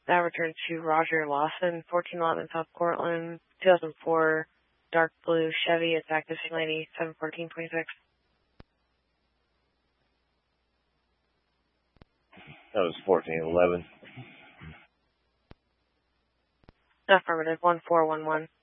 That returned to Roger Lawson, 1411 South Portland, 2004, dark blue Chevy. It's active lady, 71426. That was 1411. Affirmative, 1411.